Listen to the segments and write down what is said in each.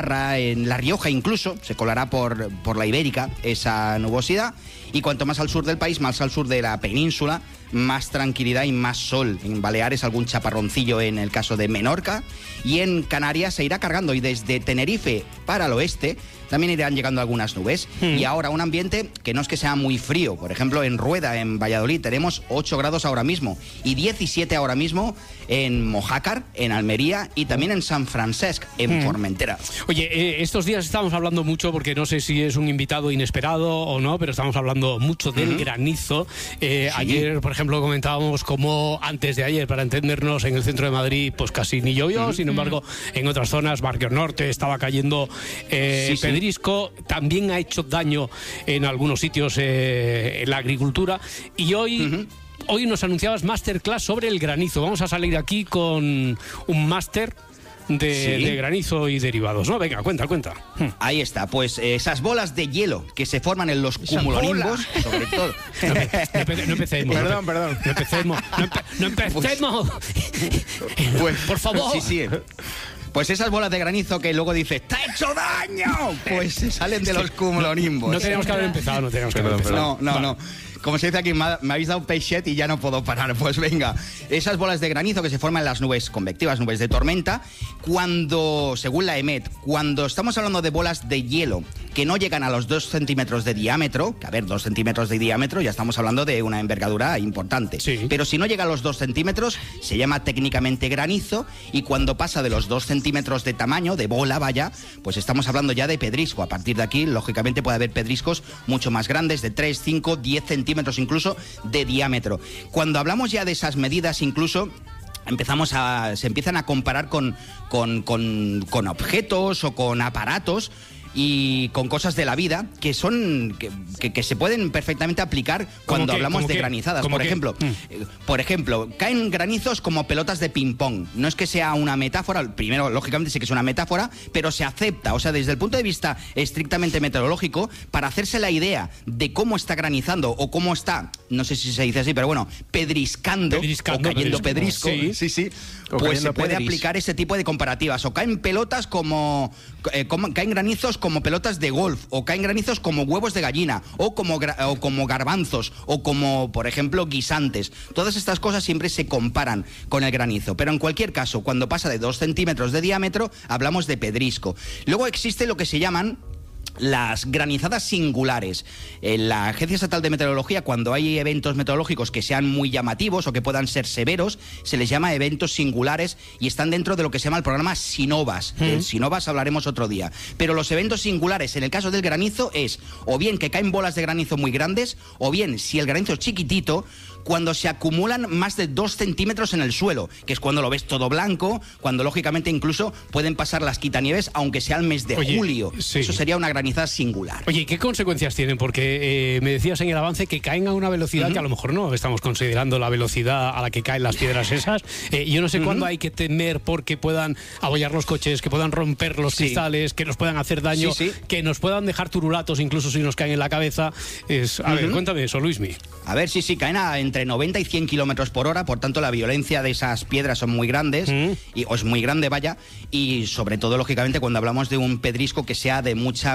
en La Rioja incluso, se colará por la Ibérica esa nubosidad, y cuanto más al sur del país, más al sur de la península, más tranquilidad y más sol. En Baleares algún chaparroncillo en el caso de Menorca, y en Canarias se irá cargando, y desde Tenerife para el oeste también irán llegando algunas nubes. Y ahora un ambiente que no es que sea muy frío. Por ejemplo, en Rueda, en Valladolid, tenemos 8 grados ahora mismo y 17 ahora mismo en Mojácar, en Almería, y también en San Francesc, en Formentera. Oye, estos días estamos hablando mucho, porque no sé si es un invitado inesperado o no, pero estamos hablando mucho del granizo. Sí. Ayer, por ejemplo, comentábamos cómo antes de ayer, para entendernos, en el centro de Madrid pues casi ni llovió. Sin embargo, en otras zonas, Barrio Norte, estaba cayendo pedrisco. También ha hecho daño en algunos sitios en la agricultura. Y hoy nos anunciabas masterclass sobre el granizo. Vamos a salir aquí con un máster de granizo y derivados, ¿no? Venga, cuenta. Ahí está, pues esas bolas de hielo que se forman en los cumulonimbos, sobre todo. No empecemos. Perdón. No empecemos. Pues, por favor. Sí. Pues esas bolas de granizo que luego dices ¡te ha hecho daño! Pues se salen de los cumulonimbos. No teníamos que haber empezado. No. Como se dice aquí, me habéis dado peixet y ya no puedo parar. Pues venga, esas bolas de granizo que se forman en las nubes convectivas, nubes de tormenta, cuando, según la EMET, cuando estamos hablando de bolas de hielo que no llegan a los 2 centímetros de diámetro, que a ver, 2 centímetros de diámetro, ya estamos hablando de una envergadura importante. Sí. Pero si no llega a los 2 centímetros, se llama técnicamente granizo, y cuando pasa de los 2 centímetros de tamaño, de bola, vaya, pues estamos hablando ya de pedrisco. A partir de aquí, lógicamente, puede haber pedriscos mucho más grandes, de 3, 5, 10 centímetros incluso de diámetro. Cuando hablamos ya de esas medidas, incluso se empiezan a comparar con objetos o con aparatos y con cosas de la vida que son que se pueden perfectamente aplicar cuando hablamos de granizadas. Por ejemplo, caen granizos como pelotas de ping-pong. No es que sea una metáfora, primero, lógicamente sí que es una metáfora, pero se acepta. O sea, desde el punto de vista estrictamente meteorológico, para hacerse la idea de cómo está granizando o cómo está, no sé si se dice así, pero bueno, pedriscando o cayendo pedrisco. Sí. Pues se puede aplicar ese tipo de comparativas. O caen pelotas caen granizos como pelotas de golf, o caen granizos como huevos de gallina, o como garbanzos, o como, por ejemplo, guisantes. Todas estas cosas siempre se comparan con el granizo, pero en cualquier caso, cuando pasa de 2 centímetros de diámetro, hablamos de pedrisco. Luego existe lo que se llaman las granizadas singulares. En la Agencia Estatal de Meteorología, cuando hay eventos meteorológicos que sean muy llamativos o que puedan ser severos, se les llama eventos singulares y están dentro de lo que se llama el programa SINOVAS. Del SINOVAS hablaremos otro día. Pero los eventos singulares, en el caso del granizo, es o bien que caen bolas de granizo muy grandes, o bien, si el granizo es chiquitito, cuando se acumulan más de 2 centímetros en el suelo, que es cuando lo ves todo blanco, cuando lógicamente incluso pueden pasar las quitanieves, aunque sea el mes de julio. Sí. Eso sería una granizada singular. Oye, ¿qué consecuencias tienen? Porque me decías en el avance que caen a una velocidad que a lo mejor no estamos considerando la velocidad a la que caen las piedras esas. Yo no sé cuándo hay que temer porque puedan abollar los coches, que puedan romper los cristales, que nos puedan hacer daño, que nos puedan dejar turulatos incluso si nos caen en la cabeza. A ver, cuéntame eso, Luismi. A ver, caen entre 90 y 100 kilómetros por hora, por tanto la violencia de esas piedras son muy grandes, o es muy grande, vaya, y sobre todo, lógicamente, cuando hablamos de un pedrisco que sea de mucho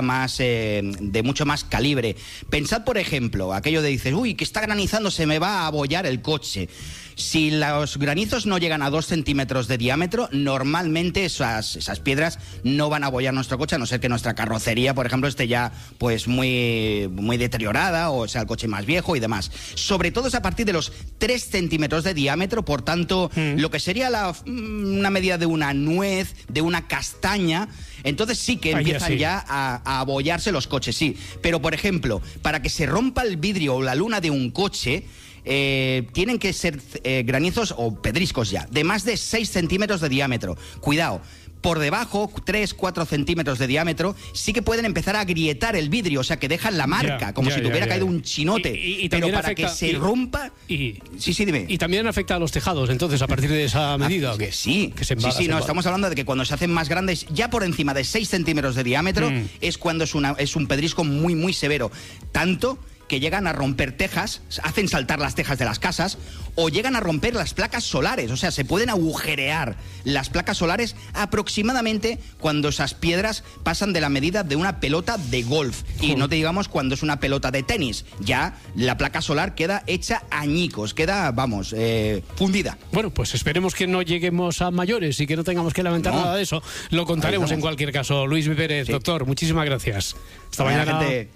más calibre. Pensad, por ejemplo, aquello de dices, uy, que está granizando, se me va a abollar el coche. Si los granizos no llegan a 2 centímetros de diámetro, normalmente esas piedras no van a abollar nuestro coche, a no ser que nuestra carrocería, por ejemplo, esté ya pues muy deteriorada, o sea el coche más viejo y demás. Sobre todo es a partir de los 3 centímetros de diámetro, por tanto, lo que sería una medida de una nuez, de una castaña, entonces sí que empiezan ya a abollarse los coches, sí. Pero, por ejemplo, para que se rompa el vidrio o la luna de un coche, tienen que ser granizos o pedriscos ya, de más de 6 centímetros de diámetro. Cuidado, por debajo, 3-4 centímetros de diámetro, sí que pueden empezar a agrietar el vidrio, o sea, que dejan la marca, como si tuviera caído un chinote. Pero para que se rompa... Sí, dime. Y también afecta a los tejados, entonces, a partir de esa medida, ¿o qué? Sí, estamos hablando de que cuando se hacen más grandes, ya por encima de 6 centímetros de diámetro, es cuando es un pedrisco muy, muy severo. Tanto que llegan a romper tejas, hacen saltar las tejas de las casas, o llegan a romper las placas solares. O sea, se pueden agujerear las placas solares aproximadamente cuando esas piedras pasan de la medida de una pelota de golf. Y no te digamos cuando es una pelota de tenis. Ya la placa solar queda hecha añicos, queda, fundida. Bueno, pues esperemos que no lleguemos a mayores y que no tengamos que lamentar nada de eso. Lo contaremos en cualquier caso. Luis Pérez, doctor, muchísimas gracias. Hasta mañana. Gente.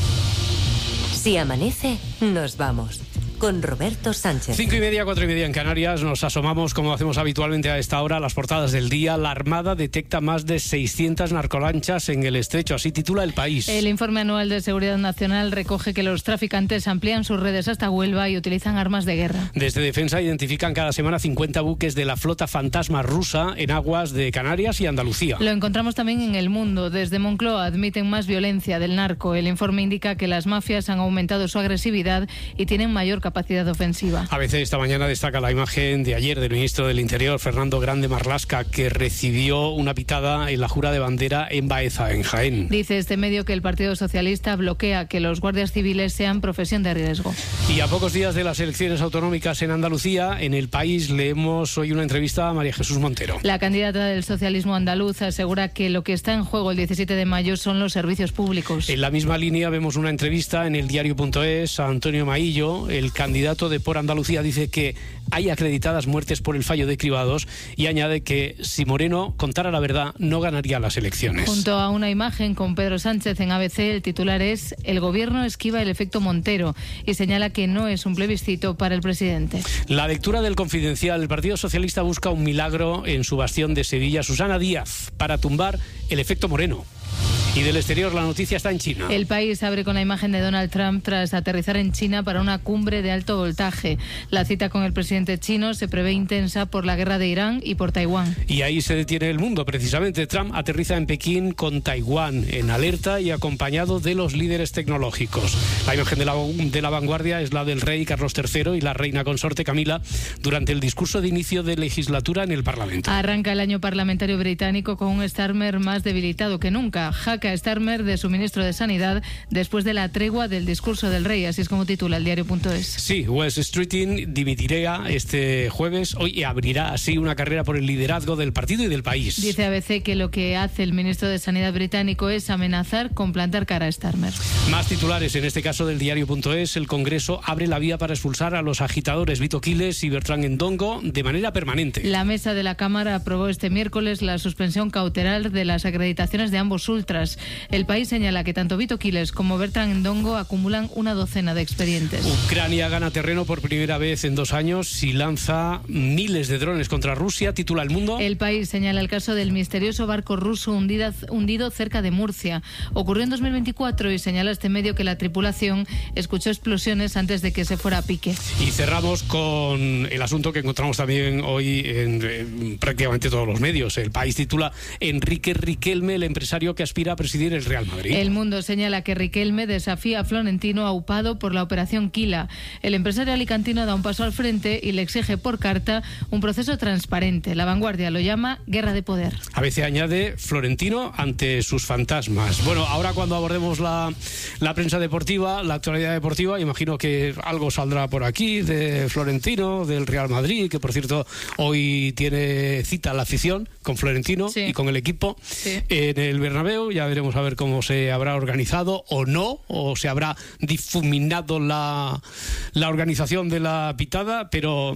Si amanece, nos vamos. Con Roberto Sánchez. 5:30, 4:30 en Canarias. Nos asomamos, como hacemos habitualmente a esta hora, a las portadas del día. La Armada detecta más de 600 narcolanchas en el estrecho. Así titula El País. El informe anual de Seguridad Nacional recoge que los traficantes amplían sus redes hasta Huelva y utilizan armas de guerra. Desde Defensa identifican cada semana 50 buques de la flota fantasma rusa en aguas de Canarias y Andalucía. Lo encontramos también en El Mundo. Desde Moncloa admiten más violencia del narco. El informe indica que las mafias han aumentado su agresividad y tienen mayor capacidad ofensiva. ABC esta mañana destaca la imagen de ayer del ministro del Interior, Fernando Grande Marlaska, que recibió una pitada en la jura de bandera en Baeza, en Jaén. Dice este medio que el Partido Socialista bloquea que los guardias civiles sean profesión de riesgo. Y a pocos días de las elecciones autonómicas en Andalucía, en El País leemos hoy una entrevista a María Jesús Montero. La candidata del socialismo andaluz asegura que lo que está en juego el 17 de mayo son los servicios públicos. En la misma línea vemos una entrevista en eldiario.es a Antonio Maillo. El candidato de Por Andalucía dice que hay acreditadas muertes por el fallo de cribados y añade que si Moreno contara la verdad no ganaría las elecciones. Junto a una imagen con Pedro Sánchez en ABC, el titular es «El gobierno esquiva el efecto Montero» y señala que no es un plebiscito para el presidente. La lectura del Confidencial. El Partido Socialista busca un milagro en su bastión de Sevilla, Susana Díaz, para tumbar el efecto Moreno. Y del exterior, la noticia está en China. El País abre con la imagen de Donald Trump tras aterrizar en China para una cumbre de alto voltaje. La cita con el presidente chino se prevé intensa por la guerra de Irán y por Taiwán. Y ahí se detiene el mundo, precisamente. Trump aterriza en Pekín con Taiwán en alerta y acompañado de los líderes tecnológicos. La imagen de la vanguardia es la del rey Carlos III y la reina consorte Camila durante el discurso de inicio de legislatura en el Parlamento. Arranca el año parlamentario británico con un Starmer más debilitado que nunca. Jaca a Starmer de su ministro de Sanidad después de la tregua del discurso del rey, así es como titula el diario.es. Sí, Wes Streeting dimitirá este jueves hoy y abrirá así una carrera por el liderazgo del partido y del país. Dice ABC que lo que hace el ministro de Sanidad británico es amenazar con plantar cara a Starmer. Más titulares, en este caso del diario.es. El Congreso abre la vía para expulsar a los agitadores Vito Quiles y Bertrán Endongo de manera permanente. La mesa de la Cámara aprobó este miércoles la suspensión cautelar de las acreditaciones de ambos ultras. El País señala que tanto Vito Quiles como Bertrán Endongo acumulan una docena de expedientes. Ucrania gana terreno por primera vez en 2 años y lanza miles de drones contra Rusia, titula El Mundo. El País señala el caso del misterioso barco ruso hundido cerca de Murcia. Ocurrió en 2024 y señala este medio que la tripulación escuchó explosiones antes de que se fuera a pique. Y cerramos con el asunto que encontramos también hoy en prácticamente todos los medios. El País titula Enrique Riquelme, el empresario que aspira a presidir el Real Madrid. El Mundo señala que Riquelme desafía a Florentino aupado por la operación Quila. El empresario alicantino da un paso al frente y le exige por carta un proceso transparente. La Vanguardia lo llama guerra de poder. A veces añade Florentino ante sus fantasmas. Bueno, ahora cuando abordemos la prensa deportiva, la actualidad deportiva, imagino que algo saldrá por aquí de Florentino, del Real Madrid, que por cierto hoy tiene cita la afición con Florentino y con el equipo en el Bernabéu. Ya veremos a ver cómo se habrá organizado o no, o se habrá difuminado la organización de la pitada, pero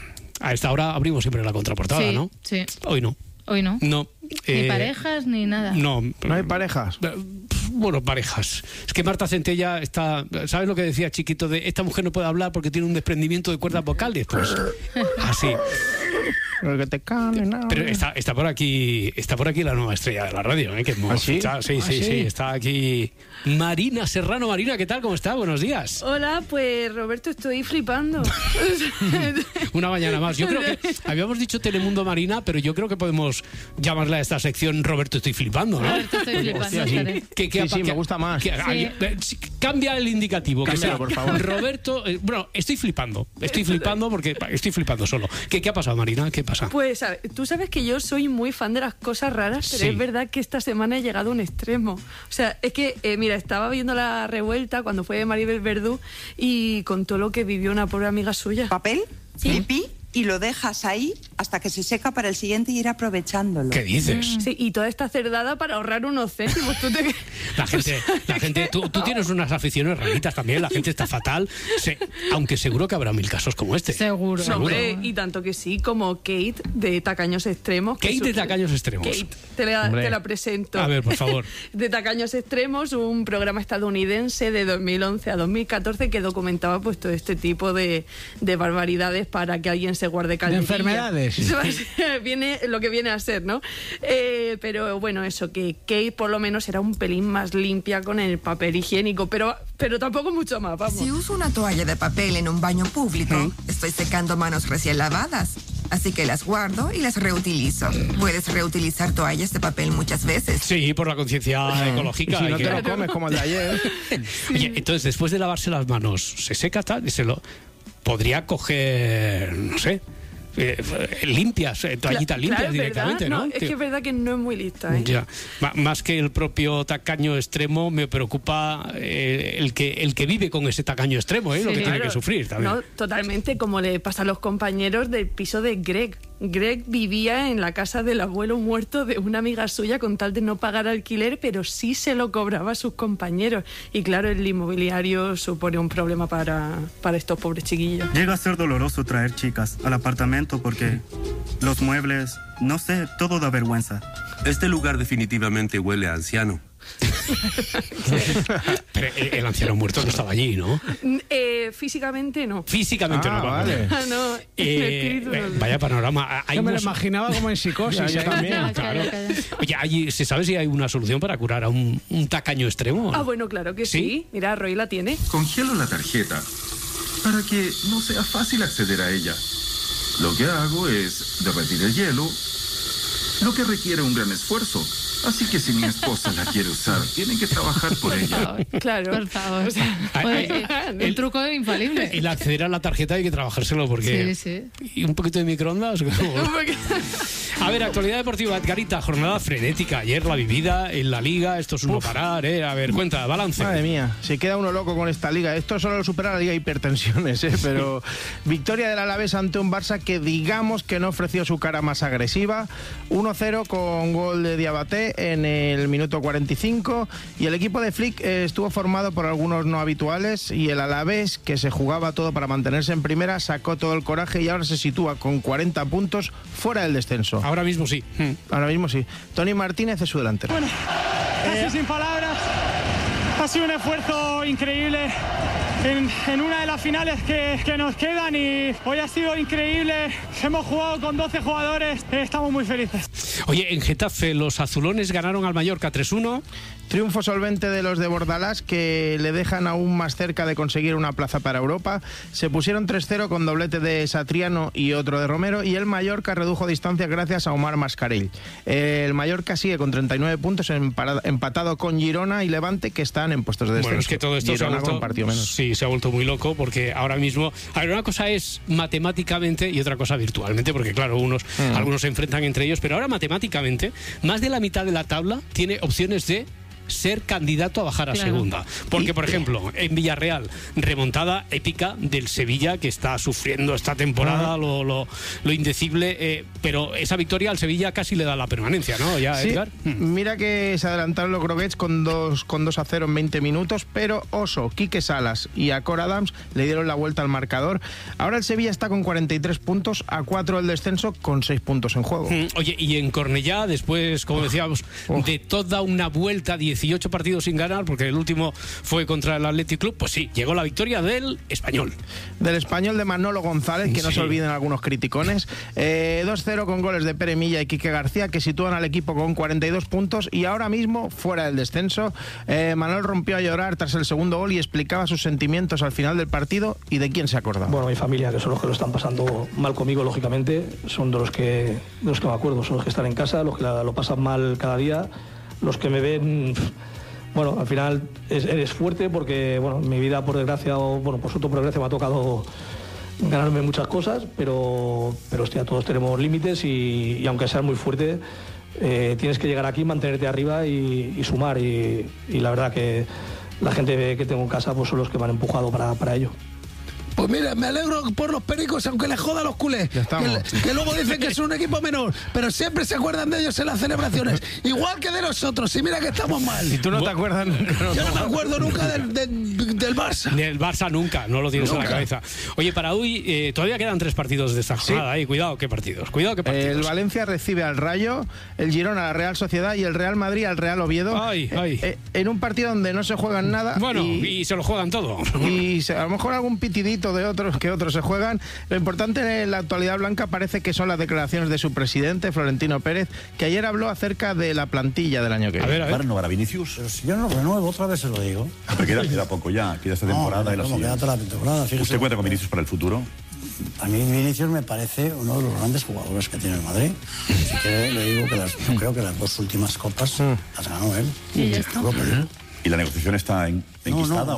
a esta hora abrimos siempre la contraportada, ¿no? Sí. Hoy no. Hoy no. No. Ni parejas ni nada. No. ¿No hay parejas? Bueno, parejas. Es que Marta Centella está... ¿Sabes lo que decía Chiquito? De esta mujer no puede hablar porque tiene un desprendimiento de cuerdas vocales. Pues así. Pero está por aquí la nueva estrella de la radio, ¿eh? Que ¿Sí? Sí, está aquí Marina Serrano. Marina, ¿qué tal? ¿Cómo está? Buenos días. Hola, pues Roberto, estoy flipando. Una mañana más. Yo creo que habíamos dicho Telemundo Marina, pero yo creo que podemos llamarle a esta sección Roberto, estoy flipando, ¿no? Roberto, estoy flipando. Sí, me gusta más. Cambia el indicativo. Cámbialo, por favor. Roberto, bueno, estoy flipando porque estoy flipando solo. ¿Qué ha pasado, Marina? ¿Qué pasa? Pues tú sabes que yo soy muy fan de las cosas raras, pero Sí. es verdad que esta semana he llegado a un extremo. O sea, es que, mira, estaba viendo La Revuelta cuando fue Maribel Verdú y contó lo que vivió una pobre amiga suya. Papel, pipí, y lo dejas ahí hasta que se seca para el siguiente y ir aprovechándolo. ¿Qué dices? Sí, y toda esta cerdada para ahorrar unos céntimos. La gente, tú tienes unas aficiones raritas también, la gente está fatal, aunque seguro que habrá 1000 casos como este. Seguro. No, hombre, y tanto que sí, como Kate de Tacaños Extremos. Kate de Tacaños Extremos. Kate, te la presento. A ver, por favor. De Tacaños Extremos, un programa estadounidense de 2011 a 2014 que documentaba pues todo este tipo de barbaridades para que alguien se guarde calderilla. De enfermedades. Viene lo que viene a ser, ¿no? Pero bueno, eso, que Kate por lo menos era un pelín más limpia con el papel higiénico, pero tampoco mucho más, vamos. Si uso una toalla de papel en un baño público, estoy secando manos recién lavadas. Así que las guardo y las reutilizo. Puedes reutilizar toallas de papel muchas veces. Sí, por la conciencia ecológica. Y si no te lo comes como el de ayer. Oye, entonces después de lavarse las manos, se seca tal y se lo podría coger, no sé, limpias, toallitas limpias claro, directamente, ¿verdad? ¿no? Es que es verdad que no es muy lista, ¿eh? Ya. Más que el propio tacaño extremo, me preocupa el que vive con ese tacaño extremo, lo que tiene que sufrir también. No, totalmente, como le pasa a los compañeros del piso de Greg. Greg vivía en la casa del abuelo muerto de una amiga suya con tal de no pagar alquiler, pero sí se lo cobraba a sus compañeros. Y claro, el inmobiliario supone un problema para estos pobres chiquillos. Llega a ser doloroso traer chicas al apartamento porque los muebles, no sé, todo da vergüenza. Este lugar definitivamente huele a anciano. Pero el anciano muerto no estaba allí, ¿no? Físicamente no. Físicamente no, vale. No, en espíritu no. Vaya panorama. Yo me lo imaginaba como en psicosis. Yo también, claro. Oye, ¿se sabe si hay una solución para curar a un tacaño extremo? Ah, bueno, claro que sí. Mira, Roy la tiene. Congelo la tarjeta para que no sea fácil acceder a ella. Lo que hago es derretir el hielo, lo que requiere un gran esfuerzo. Así que si mi esposa la quiere usar, tienen que trabajar por ella. Claro. Por favor. El truco infalible. El acceder a la tarjeta hay que trabajárselo porque... Sí. ¿Y un poquito de microondas? A ver, actualidad deportiva, Edgarita, jornada frenética. Ayer la vivida en la Liga, esto es un no parar, A ver, cuenta, balance. Madre mía, se queda uno loco con esta Liga. Esto solo lo supera la Liga de Hipertensiones, Pero victoria del Alavés ante un Barça que digamos que no ofreció su cara más agresiva. 1-0 con gol de Diabaté en el minuto 45 y el equipo de Flick estuvo formado por algunos no habituales y el Alavés, que se jugaba todo para mantenerse en primera, sacó todo el coraje y ahora se sitúa con 40 puntos fuera del descenso. Ahora mismo sí. Ahora mismo sí. Tony Martínez es su delantero. Bueno, casi sin palabras. Ha sido un esfuerzo increíble en una de las finales que nos quedan y hoy ha sido increíble. Hemos jugado con 12 jugadores, estamos muy felices. Oye, en Getafe los azulones ganaron al Mallorca 3-1. Triunfo solvente de los de Bordalás que le dejan aún más cerca de conseguir una plaza para Europa. Se pusieron 3-0 con doblete de Satriano y otro de Romero y el Mallorca redujo distancia gracias a Omar Mascarell. El Mallorca sigue con 39 puntos empatado con Girona y Levante que están en puestos de descenso. Bueno, es que todo esto Girona se ha vuelto, con partido menos. Sí, se ha vuelto muy loco porque ahora mismo... A ver, una cosa es matemáticamente y otra cosa virtualmente, porque claro, algunos se enfrentan entre ellos, pero ahora matemáticamente más de la mitad de la tabla tiene opciones de ser candidato a bajar a segunda. Porque, por ejemplo, en Villarreal, remontada épica del Sevilla, que está sufriendo esta temporada lo indecible, pero esa victoria al Sevilla casi le da la permanencia, ¿no? Ya, sí, Edgar. Mira que se adelantaron los Groguets con 2-0 en 20 minutos, pero Oso, Quique Salas y Acor Adams le dieron la vuelta al marcador. Ahora el Sevilla está con 43 puntos, a 4 del descenso, con 6 puntos en juego. Oye, y en Cornellá, después, como decíamos, de toda una vuelta, 18 partidos sin ganar, porque el último fue contra el Athletic Club, pues sí, llegó la victoria del Español. Del Español de Manolo González, que no se olviden algunos criticones. 2-0 con goles de Pere Milla y Quique García, que sitúan al equipo con 42 puntos y ahora mismo fuera del descenso. Manolo rompió a llorar tras el segundo gol y explicaba sus sentimientos al final del partido y de quién se acordaba. Bueno, mi familia, que son los que lo están pasando mal conmigo, lógicamente, son de los que me acuerdo, son los que están en casa, los que lo pasan mal cada día, los que me ven, bueno, al final eres fuerte porque, bueno, mi vida, por desgracia, o bueno, por suerte, por desgracia, me ha tocado ganarme muchas cosas, pero hostia, todos tenemos límites y aunque seas muy fuerte, tienes que llegar aquí, mantenerte arriba y sumar. Y la verdad que la gente que tengo en casa pues son los que me han empujado para ello. Pues mira, me alegro por los Pericos, aunque les joda a los culés, que luego dicen que son un equipo menor, pero siempre se acuerdan de ellos en las celebraciones, igual que de nosotros, y mira que estamos mal. ¿Y tú no te acuerdas nunca? Yo no me acuerdo nunca del Barça. Del Barça nunca, no lo tienes en la cabeza. Oye, para hoy todavía quedan 3 partidos de esta jornada, cuidado qué partidos. El Valencia recibe al Rayo, el Girona a la Real Sociedad y el Real Madrid al Real Oviedo. En un partido donde no se juegan nada. Bueno, y se lo juegan todo. Y a lo mejor algún pitidito de otros que otros se juegan. Lo importante en la actualidad blanca parece que son las declaraciones de su presidente, Florentino Pérez, que ayer habló acerca de la plantilla del año que viene. ¿Va a renovar a Vinicius? Pero si yo no renuevo, otra vez se lo digo. Pero queda poco ya, queda esta temporada y la siguiente. Queda toda la temporada. ¿Usted cuenta con Vinicius para el futuro? A mí Vinicius me parece uno de los grandes jugadores que tiene el Madrid. Así que le digo que yo creo que las 2 últimas copas las ganó él. Y ya está. ¿Y la negociación está enquistada?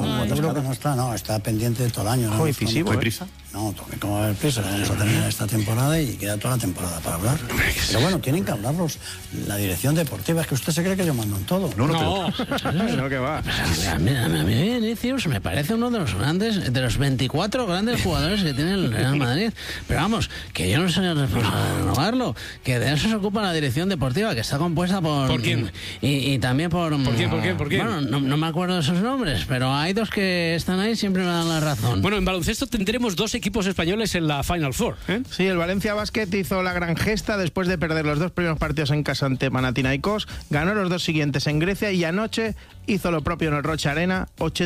No, está pendiente todo el año. ¿No incisivo? ¿Hay prisa? No, ¿cómo va a haber prisa? Vamos a terminar esta temporada y queda toda la temporada para hablar. Pero bueno, tienen que hablarlos. La dirección deportiva, es que usted se cree que yo mando en todo. No, que va. A mí Vinicius me parece uno de los grandes, de los 24 grandes jugadores que tiene el Real Madrid. Pero vamos, que yo no soy el responsable de renovarlo, que de eso se ocupa la dirección deportiva, que está compuesta por... ¿Por quién? Y también por... ¿Por quién? Bueno, no me acuerdo de esos nombres, pero hay 2 que están ahí, siempre me dan la razón. Bueno, en baloncesto tendremos 2 equipos españoles en la Final Four. Sí, el Valencia Basket hizo la gran gesta después de perder los 2 primeros partidos en casa ante Panathinaikos, ganó los 2 siguientes en Grecia y anoche hizo lo propio en el Rocha Arena,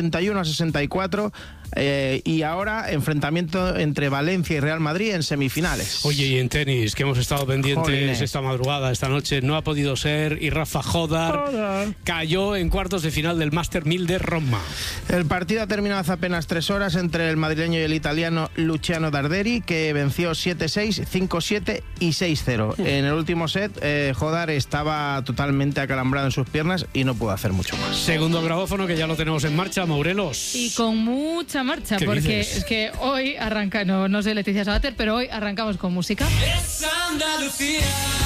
81-64, y ahora enfrentamiento entre Valencia y Real Madrid en semifinales. Oye, y en tenis, que hemos estado pendientes esta madrugada, esta noche, no ha podido ser, y Rafa Jodar cayó en cuartos de final del Master 1000 de Roma. El partido ha terminado hace apenas 3 horas entre el madrileño y el italiano Luciano Darderi, que venció 7-6, 5-7 y 6-0. En el último set, Jodar estaba totalmente acalambrado en sus piernas y no pudo hacer mucho más. Segundo grabófono, que ya lo tenemos en marcha, Mourelos. Y con mucha marcha, porque es que hoy arranca, no sé Leticia Sabater, pero hoy arrancamos con música. Es Andalucía.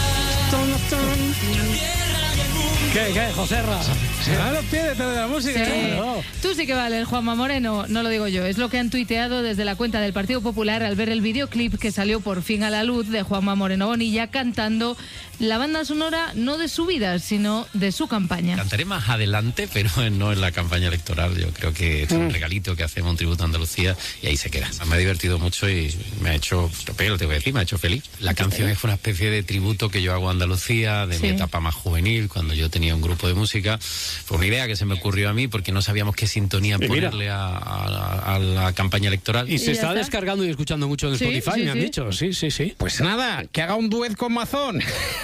¿Qué, Joserra? Se dan los pies detrás de la música. Sí. Claro. Tú sí que vales, Juanma Moreno, no lo digo yo. Es lo que han tuiteado desde la cuenta del Partido Popular al ver el videoclip que salió por fin a la luz de Juanma Moreno Bonilla cantando la banda sonora no de su vida, sino de su campaña. Cantaré más adelante, pero no en la campaña electoral. Yo creo que es un regalito que hacemos, un tributo a Andalucía, y ahí se queda. Me ha divertido mucho y me ha hecho, lo tengo que decir, me ha hecho feliz. La canción es una especie de tributo que yo hago a Andalucía, de mi etapa más juvenil, cuando yo tenía un grupo de música. Fue una idea que se me ocurrió a mí porque no sabíamos qué sintonía ponerle a la campaña electoral. Y se está descargando y escuchando mucho en Spotify, me han dicho. Sí. Pues nada, que haga un duet con Mazón.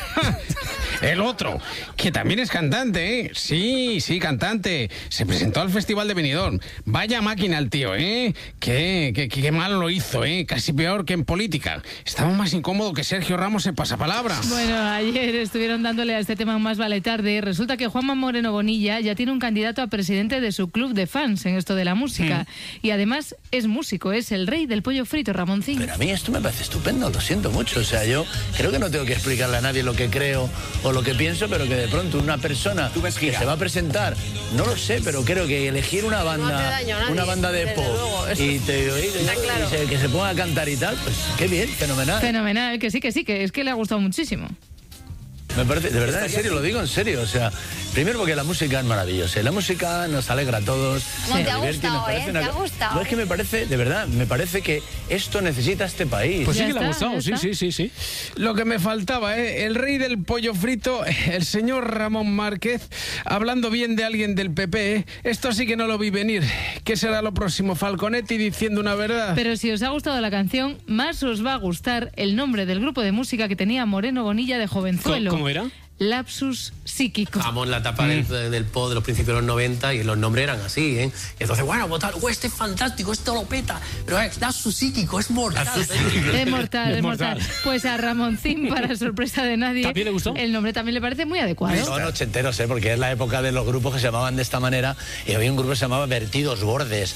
El otro, que también es cantante, ¿eh? Sí, cantante. Se presentó al Festival de Benidorm. Vaya máquina el tío, ¿eh? Qué mal lo hizo, ¿eh? Casi peor que en política. Estaba más incómodo que Sergio Ramos en Pasapalabra. Bueno, ayer estuvieron dándole a este tema más vale tarde. Resulta que Juanma Moreno Bonilla ya tiene un candidato a presidente de su club de fans en esto de la música. Y además es músico, es el rey del pollo frito, Ramoncín. Pero a mí esto me parece estupendo, lo siento mucho. O sea, yo creo que no tengo que explicarle a nadie lo que creo o lo que pienso, pero que de pronto una persona que se va a presentar, no lo sé, pero creo que elegir una banda, una banda de pop y que se ponga a cantar y tal, pues qué bien, fenomenal. Fenomenal, que sí, que es que le ha gustado muchísimo. Me parece, de verdad, en serio, lo digo en serio, o sea, primero porque la música es maravillosa, la música nos alegra a todos. ¿Cómo te ha gustado, ¿Te ha gustado? No, es que me parece, de verdad, me parece que esto necesita este país. Pues sí que le ha gustado, sí. Lo que me faltaba, el rey del pollo frito, el señor Ramón Márquez, hablando bien de alguien del PP, esto sí que no lo vi venir. ¿Qué será lo próximo? Falconetti diciendo una verdad. Pero si os ha gustado la canción, más os va a gustar el nombre del grupo de música que tenía Moreno Bonilla de jovenzuelo. ¿Cómo era? lapsus psíquico. Estamos en la etapa del pop de los principios de los 90 y los nombres eran así, ¿eh? Y entonces, bueno, pues tal, este es fantástico, esto lo peta, pero es lapsus psíquico, es mortal. Es mortal. Pues a Ramoncín, para sorpresa de nadie, ¿también le gustó? El nombre también le parece muy adecuado. Son ochenteros, porque es la época de los grupos que se llamaban de esta manera y había un grupo que se llamaba Vertidos Bordes.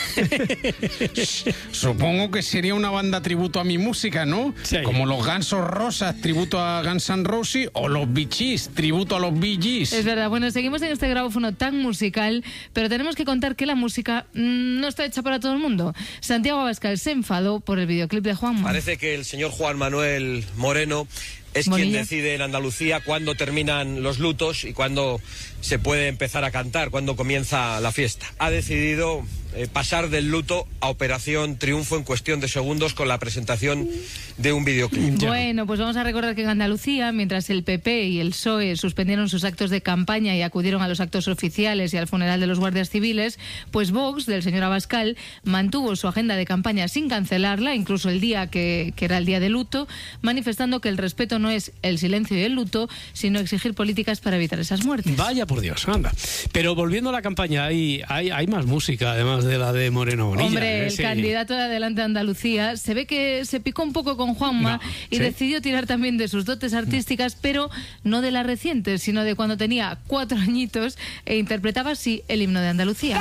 Supongo que sería una banda tributo a mi música, ¿no? Sí. Como los Gansos Rosas, tributo a Guns N' Roses, o los Bichis, tributo a los Bee Gees. Es verdad. Bueno, seguimos en este grabófono tan musical, pero tenemos que contar que la música no está hecha para todo el mundo. Santiago Abascal se enfadó por el videoclip de Juanma. Parece que el señor Juan Manuel Moreno es quien decide en Andalucía cuándo terminan los lutos y cuándo se puede empezar a cantar, cuándo comienza la fiesta. Ha decidido pasar del luto a Operación Triunfo en cuestión de segundos con la presentación de un videoclip. Bueno, pues vamos a recordar que en Andalucía, mientras el PP y el PSOE suspendieron sus actos de campaña y acudieron a los actos oficiales y al funeral de los guardias civiles, pues Vox, del señor Abascal, mantuvo su agenda de campaña sin cancelarla, incluso el día que era el día de luto, manifestando que el respeto no es el silencio y el luto, sino exigir políticas para evitar esas muertes. Vaya por Dios, anda. Pero volviendo a la campaña, hay más música, además de la de Moreno Bonilla. Hombre, el candidato de Adelante Andalucía se ve que se picó un poco con Juanma y decidió tirar también de sus dotes artísticas, pero no de las recientes, sino de cuando tenía 4 añitos e interpretaba así el himno de Andalucía.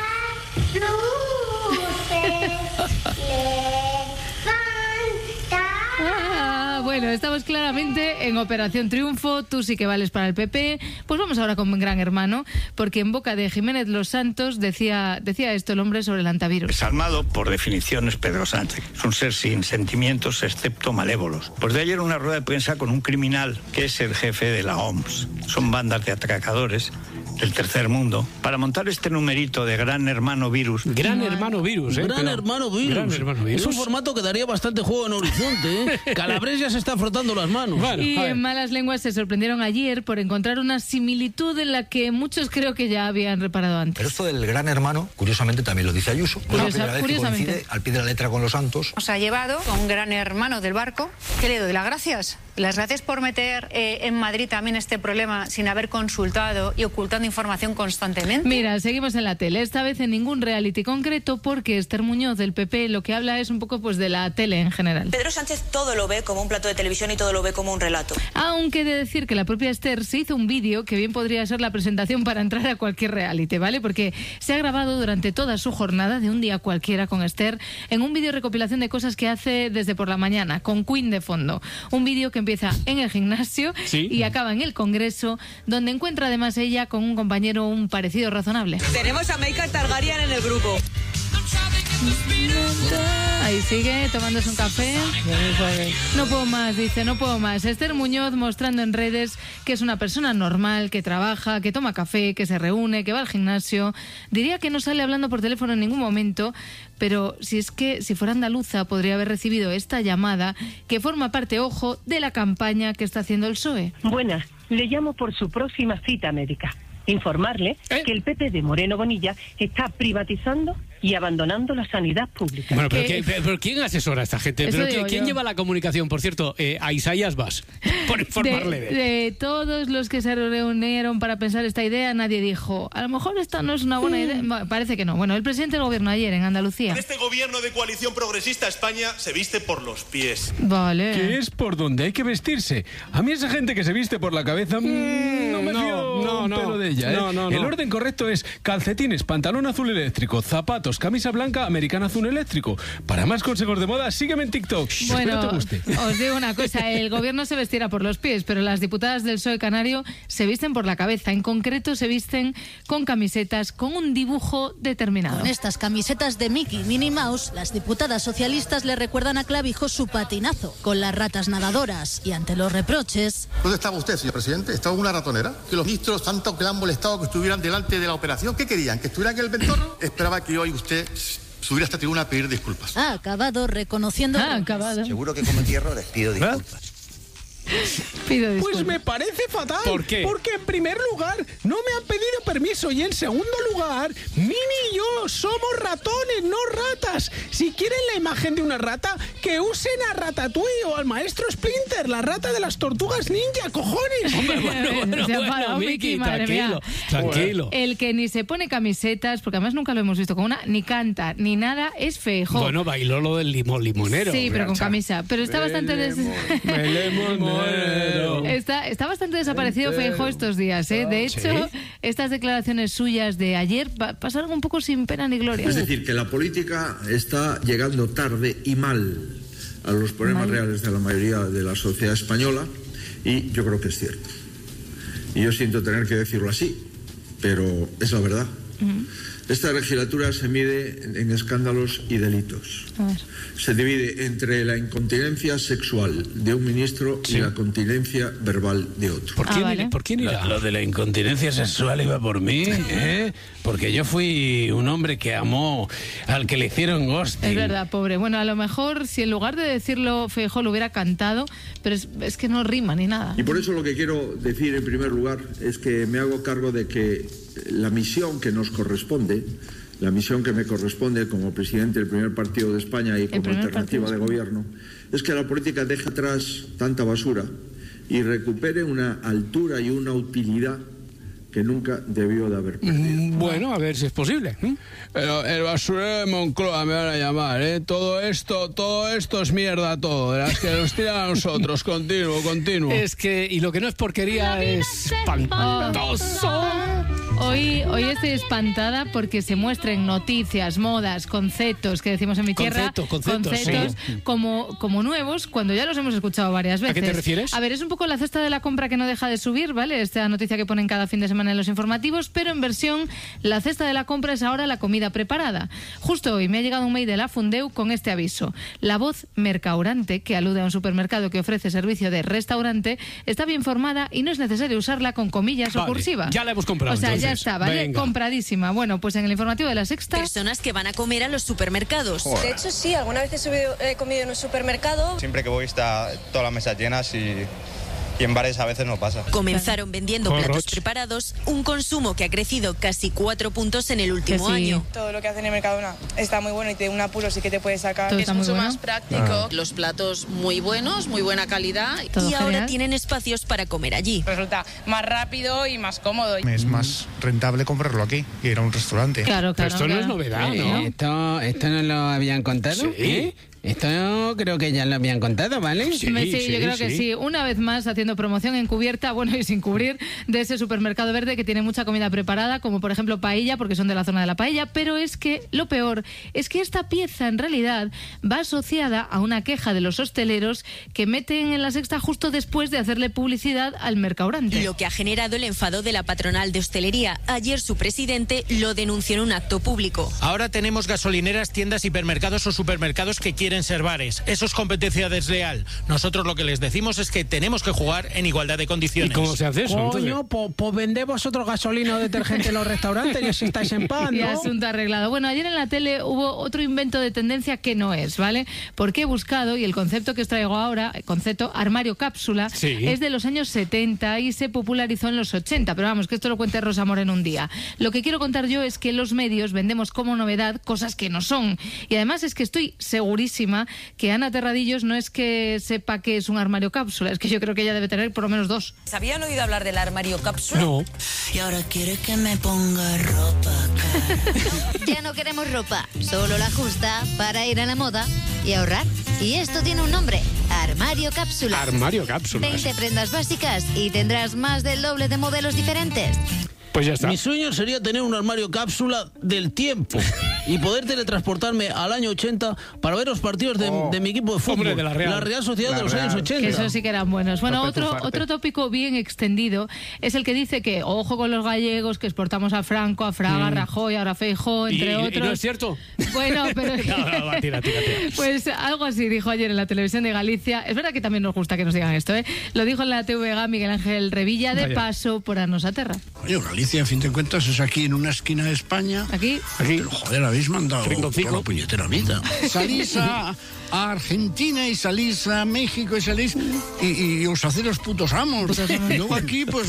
Bueno, estamos claramente en Operación Triunfo, tú sí que vales para el PP. Pues vamos ahora con Gran Hermano, porque en boca de Jiménez Los Santos decía esto el hombre sobre el antivirus. Desalmado, por definición, es Pedro Sánchez. Es un ser sin sentimientos, excepto malévolos. Pues de ayer una rueda de prensa con un criminal que es el jefe de la OMS. Son bandas de atracadores del tercer mundo, para montar este numerito de Gran Hermano Virus. Gran Hermano Virus, ¿eh? Gran Hermano Virus. Es un formato que daría bastante juego en Horizonte, ¿eh? Calabres ya se está frotando las manos. Bueno, y en Malas Lenguas se sorprendieron ayer por encontrar una similitud en la que muchos creo que ya habían reparado antes. Pero esto del Gran Hermano, curiosamente también lo dice Ayuso. La primera vez que coincide al pie de la letra con los santos. Nos ha llevado a un Gran Hermano del barco. ¿Qué le doy? ¿Las gracias? Las gracias por meter en Madrid también este problema sin haber consultado y ocultando información constantemente. Mira, seguimos en la tele, esta vez en ningún reality concreto, porque Esther Muñoz del PP lo que habla es un poco pues de la tele en general. Pedro Sánchez todo lo ve como un plato de televisión y todo lo ve como un relato. Aunque he de decir que la propia Esther se hizo un vídeo que bien podría ser la presentación para entrar a cualquier reality, ¿vale? Porque se ha grabado durante toda su jornada de un día cualquiera con Esther en un vídeo recopilación de cosas que hace desde por la mañana, con Queen de fondo. Un vídeo que empieza en el gimnasio y acaba en el Congreso, donde encuentra además ella con un compañero un parecido razonable. Tenemos a Maika Targaryen en el grupo. Ahí sigue, tomándose un café. No puedo más, dice, no puedo más. Esther Muñoz mostrando en redes que es una persona normal, que trabaja, que toma café, que se reúne, que va al gimnasio. Diría que no sale hablando por teléfono en ningún momento, pero si fuera andaluza podría haber recibido esta llamada que forma parte, ojo, de la campaña que está haciendo el PSOE. Buenas, le llamo por su próxima cita médica. Informarle que el PP de Moreno Bonilla está privatizando y abandonando la sanidad pública. Bueno, pero ¿quién asesora a esta gente? ¿Quién lleva la comunicación? Por cierto, a Isaías Vas, por informarle de todos los que se reunieron para pensar esta idea, nadie dijo, a lo mejor esta no es una buena idea. Bueno, parece que no. Bueno, el presidente del gobierno ayer en Andalucía. En este gobierno de coalición progresista, España se viste por los pies. Vale. Que es por donde hay que vestirse. A mí esa gente que se viste por la cabeza, no me fío un pelo de ella, ¿eh? El orden correcto es calcetines, pantalón azul eléctrico, zapatos, camisa blanca, americana azul eléctrico. Para más consejos de moda, sígueme en TikTok. Bueno, espero te guste. Os digo una cosa, el gobierno se vestirá por los pies, pero las diputadas del PSOE canario se visten por la cabeza. En concreto, se visten con camisetas con un dibujo determinado. Con estas camisetas de Mickey y Minnie Mouse, las diputadas socialistas le recuerdan a Clavijo su patinazo con las ratas nadadoras. Y ante los reproches... ¿Dónde estaba usted, señor presidente? ¿Estaba en una ratonera? Que los ministros, tanto que le han molestado que estuvieran delante de la operación. ¿Qué querían? ¿Que estuvieran en el ventorro? Esperaba que hoy usted subiera a esta tribuna a pedir disculpas. Ha acabado reconociendo... Seguro que cometí errores. Pido disculpas. Pido disculpas. Pues me parece fatal. ¿Por qué? Porque en primer lugar no me han pedido permiso y en segundo lugar, Mini y yo somos ratones, no ratas. Si quieren la imagen de una rata, que usen a Ratatouille o al maestro Splinter, la rata de las tortugas ninja, cojones. Hombre, bueno, Miki, tranquilo. El que ni se pone camisetas, porque además nunca lo hemos visto con una, ni canta, ni nada, es Feijóo. Bueno, bailó lo del limonero. Sí, pero con camisa. Pero está bastante está bastante desaparecido Feijóo estos días, ¿eh? De hecho, estas declaraciones suyas de ayer pasaron un poco sin pena ni gloria. Es decir, que la política está llegando tarde y mal a los problemas reales de la mayoría de la sociedad española, y yo creo que es cierto. Y yo siento tener que decirlo así, pero es la verdad. Esta legislatura se mide en escándalos y delitos. Se divide entre la incontinencia sexual de un ministro y la continencia verbal de otro. ¿Por quién irá? Lo de la incontinencia sexual iba por mí, ¿eh? Porque yo fui un hombre que amó al que le hicieron ghosting. Es verdad, pobre. Bueno, a lo mejor si en lugar de decirlo Feijóo lo hubiera cantado, pero es que no rima ni nada. Y por eso lo que quiero decir en primer lugar es que me hago cargo de que la misión que nos corresponde, la misión que me corresponde como presidente del primer partido de España y como alternativa de gobierno, es que la política deje atrás tanta basura y recupere una altura y una utilidad que nunca debió de haber perdido. Bueno, a ver si es posible. Pero el basurero de Moncloa me van a llamar, ¿eh? Todo esto es mierda, todo. De las que nos tiran a nosotros, continuo. Es que, y lo que no es porquería es espantoso. Hoy estoy espantada porque se muestran noticias, modas, conceptos que decimos en mi tierra, conceptos sí, como nuevos, cuando ya los hemos escuchado varias veces. ¿A qué te refieres? A ver, es un poco la cesta de la compra que no deja de subir, ¿vale? Esta noticia que ponen cada fin de semana en los informativos, pero en versión la cesta de la compra es ahora la comida preparada. Justo hoy me ha llegado un mail de la Fundeu con este aviso. La voz mercaurante, que alude a un supermercado que ofrece servicio de restaurante, está bien formada y no es necesario usarla con comillas o cursiva. Ya la hemos comprado. O sea, entonces, ya está, ¿vale? Venga. Compradísima. Bueno, pues en el informativo de La Sexta... Personas que van a comer a los supermercados. Joder. De hecho, sí, alguna vez he comido en un supermercado. Siempre que voy está todas las mesas llenas y en bares a veces no pasa. Comenzaron vendiendo platos preparados, un consumo que ha crecido casi 4 puntos en el último año. Todo lo que hacen en Mercadona está muy bueno y te un apuro sí que te puede sacar. Es mucho más práctico, los platos muy buenos, muy buena calidad. Y ahora tienen espacios para comer allí. Resulta más rápido y más cómodo. Es más rentable comprarlo aquí que ir a un restaurante. Claro. Pero esto no es novedad, ¿no? ¿Esto no lo habían contado? Sí. Esto creo que ya lo habían contado, ¿vale? Sí, yo creo que sí. Una vez más haciendo promoción encubierta, bueno, y sin cubrir, de ese supermercado verde que tiene mucha comida preparada, como por ejemplo paella, porque son de la zona de la paella, pero es que lo peor es que esta pieza en realidad va asociada a una queja de los hosteleros que meten en La Sexta justo después de hacerle publicidad al mercaurante. Lo que ha generado el enfado de la patronal de hostelería. Ayer su presidente lo denunció en un acto público. Ahora tenemos gasolineras, tiendas, hipermercados o supermercados que quieren ser bares. Eso es competencia desleal. Nosotros lo que les decimos es que tenemos que jugar en igualdad de condiciones. ¿Y cómo se hace eso? Coño, pues vended vosotros gasolina o detergente en los restaurantes y así estáis en paz, ¿no? Y asunto arreglado. Bueno, ayer en la tele hubo otro invento de tendencia que no es, ¿vale? Porque he buscado, y el concepto que os traigo ahora, el concepto armario cápsula, es de los años 70 y se popularizó en los 80, pero vamos, que esto lo cuente Rosa Mora en un día. Lo que quiero contar yo es que los medios vendemos como novedad cosas que no son. Y además es que estoy segurísima que Ana Terradillos no es que sepa que es un armario cápsula, es que yo creo que ella debe tener por lo menos 2. ¿Habían oído hablar del armario cápsula? No. Y ahora quiere que me ponga ropa cara. Ya no queremos ropa, solo la justa para ir a la moda y ahorrar. Y esto tiene un nombre, armario cápsula. Armario cápsula. 20 prendas básicas y tendrás más del doble de modelos diferentes. Pues ya está. Mi sueño sería tener un armario cápsula del tiempo y poder teletransportarme al año 80 para ver los partidos de mi equipo de fútbol. Hombre, de la Real Sociedad de los años 80. Que eso sí que eran buenos. Bueno, otro tópico bien extendido es el que dice que ojo con los gallegos, que exportamos a Franco, a Fraga, a Rajoy, ahora a Feijóo, entre otros. ¿Y no es cierto? Bueno, pero... no, tira. Pues algo así dijo ayer en la televisión de Galicia. Es verdad que también nos gusta que nos digan esto, ¿eh? Lo dijo en la TVG Miguel Ángel Revilla, de paso por Arnos a Terra. Oye, Galicia, a fin de cuentas, es aquí en una esquina de España. Aquí. Pero, joder, habéis mandado toda la puñetera vida. Salís a Argentina y salís a México y salís y os hacéis los putos amos. Y luego aquí, pues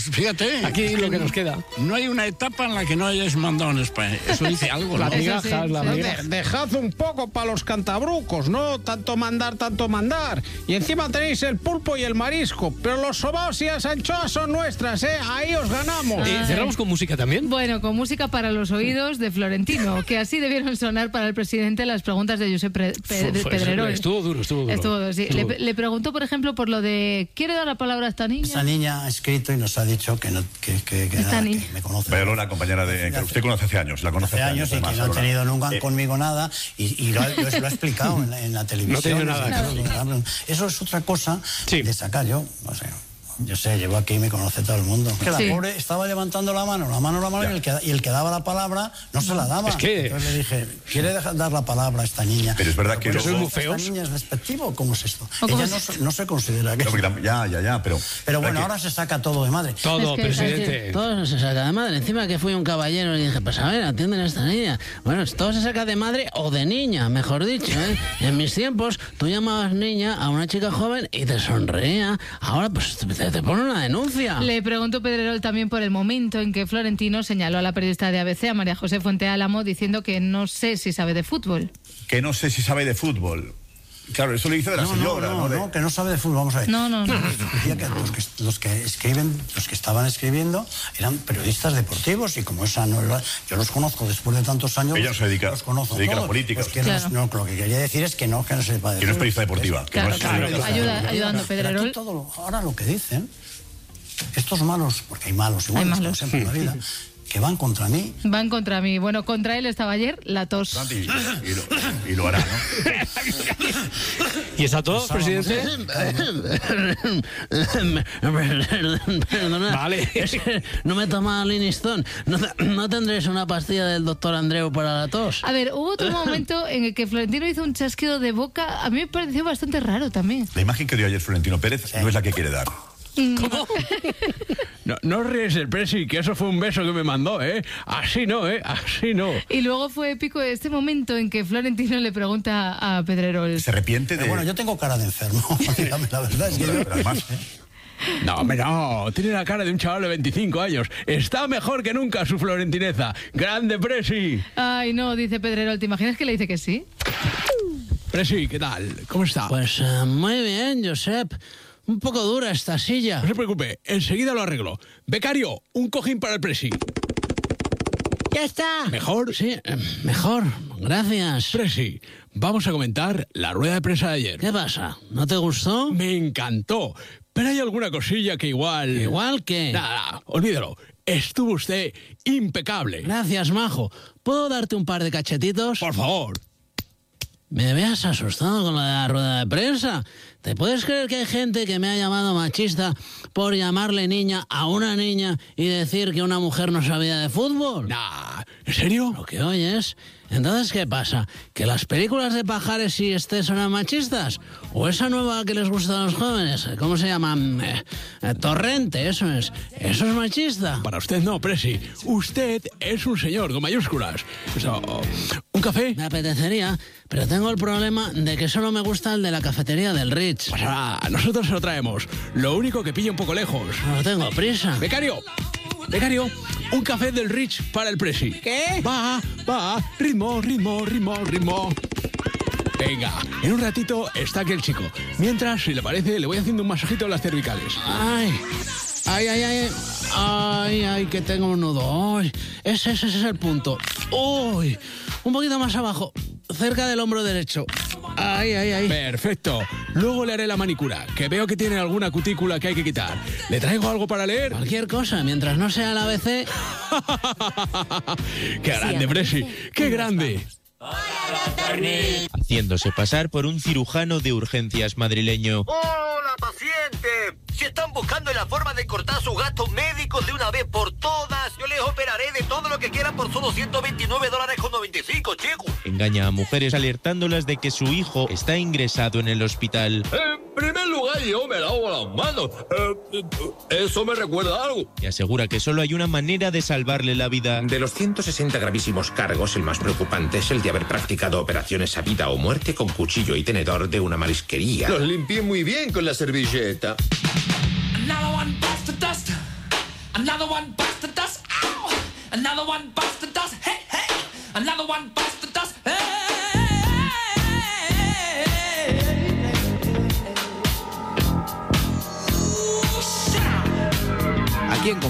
fíjate. Aquí lo que nos queda. No hay una etapa en la que no hayáis mandado en España. Eso dice algo, ¿no? Las migajas, la amiga. Dejad un poco para los cantabrucos, ¿no? Tanto mandar, tanto mandar. Y encima tenéis el pulpo y el marisco, pero los sobaos y las anchoas son nuestras, ¿eh? Ahí os ganamos. ¿Cerramos con música también? Bueno, con música para los oídos de Florentino, que así debieron sonar para el presidente las preguntas de Josep Pedrerol. Estuvo duro. Sí. Le preguntó, por ejemplo, por lo de ¿quiere dar la palabra a esta niña? Esta niña ha escrito y nos ha dicho que me conoce. Pero una compañera que usted conoce hace años, la conoce hace años y que no ha tenido nunca conmigo nada y lo ha explicado en la televisión. No tiene nada. Eso es otra cosa de sacar yo, no sé. Yo sé, llevo aquí y me conoce todo el mundo. Que la pobre estaba levantando la mano y el que daba la palabra no se la daba. Entonces le dije, ¿quiere dar la palabra a esta niña? Pero es verdad que soy muy feo. ¿Esta niña es despectivo? ¿Cómo es esto? Ella no se considera que... Pero bueno, ahora se saca todo de madre. Todo, presidente. Todo se saca de madre. Encima que fui un caballero y dije, pues a ver, atienden a esta niña. Bueno, todo se saca de madre o de niña, mejor dicho, ¿eh? En mis tiempos, tú llamabas niña a una chica joven y te sonreía. Ahora, pues... te pone una denuncia. Le preguntó Pedrerol también por el momento en que Florentino señaló a la periodista de ABC, a María José Fuente Álamo, diciendo que no sé si sabe de fútbol. Que no sé si sabe de fútbol. Claro, eso lo dice de la señora. No, que no sabe de fútbol, vamos a ver. No. Decía que los que estaban escribiendo eran periodistas deportivos y como esa no era, yo los conozco después de tantos años. Ella se dedica a la política. Pues lo que quería decir es que no sepa de fútbol. Que no es periodista deportiva. Ayudando Pedrerol. Ahora lo que dicen, estos malos, porque hay malos igual, como siempre en la vida, que van contra mí. Van contra mí. Bueno, contra él estaba ayer la tos. Y lo hará, ¿no? ¿Y esa tos, presidente? Perdona. Vale. No me toma Linistón. ¿No tendréis una pastilla del doctor Andreu para la tos? A ver, hubo otro momento en el que Florentino hizo un chasquido de boca. A mí me pareció bastante raro también. La imagen que dio ayer Florentino Pérez no es la que quiere dar. ¿Cómo? No ríes el presi, que eso fue un beso que me mandó, ¿eh? Así no. Y luego fue épico este momento en que Florentino le pregunta a Pedrerol. ¿Se arrepiente de...? Bueno, yo tengo cara de enfermo, dígame la verdad. Es que pero además... No, hombre, no. Tiene la cara de un chaval de 25 años. Está mejor que nunca su florentineza. ¡Grande, presi! Ay, no, dice Pedrerol. ¿Te imaginas que le dice que sí? Presi, ¿qué tal? ¿Cómo está? Pues muy bien, Josep. Un poco dura esta silla. No se preocupe, enseguida lo arreglo. Becario, un cojín para el presi. ¡Ya está! ¿Mejor? Sí, mejor. Gracias. Presi, vamos a comentar la rueda de prensa de ayer. ¿Qué pasa? ¿No te gustó? Me encantó. Pero hay alguna cosilla que igual... ¿Igual qué? Nada, olvídalo. Estuvo usted impecable. Gracias, majo. ¿Puedo darte un par de cachetitos? Por favor. Me veas asustado con la rueda de prensa. ¿Te puedes creer que hay gente que me ha llamado machista por llamarle niña a una niña y decir que una mujer no sabía de fútbol? Nah, ¿en serio? Lo que oyes. Entonces, ¿qué pasa? ¿Que las películas de Pajares y Estés son machistas? ¿O esa nueva que les gusta a los jóvenes? ¿Cómo se llama? Torrente, eso es. ¿Eso es machista? Para usted no, presi. Usted es un señor con mayúsculas. ¿Un café? Me apetecería, pero tengo el problema de que solo me gusta el de la cafetería del Ritz. Pues nosotros se lo traemos. Lo único que pilla un poco lejos. No tengo prisa. Becario, un café del Ritz para el presi. ¿Qué? Va, ritmo. Venga, en un ratito está aquí el chico. Mientras, si le parece, le voy haciendo un masajito en las cervicales. Ay, que tengo un nudo. Ay, ese es el punto. Uy, un poquito más abajo, cerca del hombro derecho. Ay. Perfecto. Luego le haré la manicura, que veo que tiene alguna cutícula que hay que quitar. ¿Le traigo algo para leer? Cualquier cosa, mientras no sea el ABC. ¡Qué grande, presi! ¡Qué grande! Haciéndose pasar por un cirujano de urgencias madrileño. ¡Hola, paciente! Si están buscando la forma de cortar sus gastos médicos de una vez por todas, yo les operaré de todo lo que quieran por solo $129.95, chicos. Engaña a mujeres alertándolas de que su hijo está ingresado en el hospital. En primer lugar, yo me lavo las manos. Eso me recuerda a algo. Y asegura que solo hay una manera de salvarle la vida. De los 160 gravísimos cargos, el más preocupante es el de haber practicado operaciones a vida o muerte con cuchillo y tenedor de una marisquería. Los limpié muy bien con la servilleta. Another one bites the dust. Another one bites the dust. Ow! Another one bites the dust. Hey, hey! Another one bites the dust.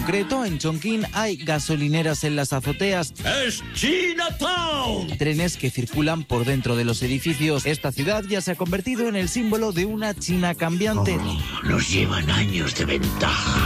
concreto, en Chongqing hay gasolineras en las azoteas. ¡Es Chinatown! Trenes que circulan por dentro de los edificios. Esta ciudad ya se ha convertido en el símbolo de una China cambiante. Nos llevan años de ventaja.